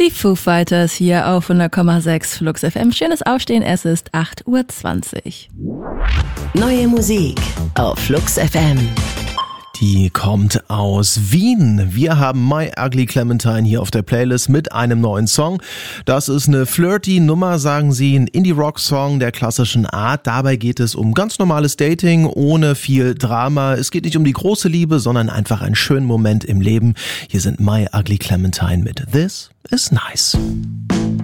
Die Foo Fighters hier auf 100,6 Flux FM. Schönes Aufstehen, es ist 8:20 Uhr. Neue Musik auf Flux FM. Die kommt aus Wien. Wir haben My Ugly Clementine hier auf der Playlist mit einem neuen Song. Das ist eine flirty Nummer, sagen sie, ein Indie-Rock-Song der klassischen Art. Dabei geht es um ganz normales Dating, ohne viel Drama. Es geht nicht um die große Liebe, sondern einfach einen schönen Moment im Leben. Hier sind My Ugly Clementine mit This Is Nice.